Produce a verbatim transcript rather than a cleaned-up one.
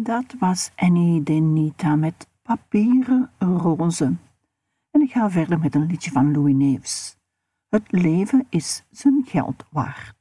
Dat was Annie Denita met Papieren Rozen. En ik ga verder met een liedje van Louis Neefs. Het leven is zijn geld waard.